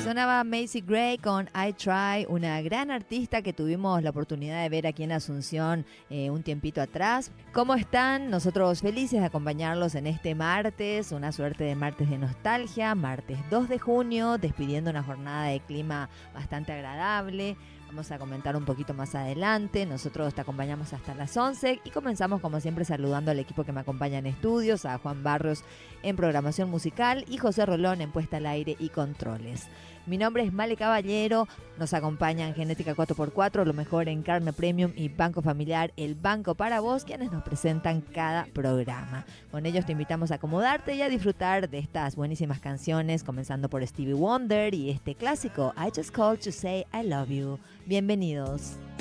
Sonaba Macy Gray con I Try, una gran artista que tuvimos la oportunidad de ver aquí en Asunción un tiempito atrás. ¿Cómo están? Nosotros felices de acompañarlos en este martes, una suerte de martes de nostalgia, martes 2 de junio, despidiendo una jornada de clima bastante agradable. Vamos a comentar un poquito más adelante. Nosotros te acompañamos hasta las 11 y comenzamos como siempre saludando al equipo que me acompaña en estudios, a Juan Barrios en programación musical y José Rolón en puesta al aire y controles. Mi nombre es Male Caballero, nos acompañan Genética 4x4, lo mejor en carne premium y Banco Familiar, el banco para vos, quienes nos presentan cada programa. Con ellos te invitamos a acomodarte y a disfrutar de estas buenísimas canciones, comenzando por Stevie Wonder y este clásico I Just Called to Say I Love You. Bienvenidos.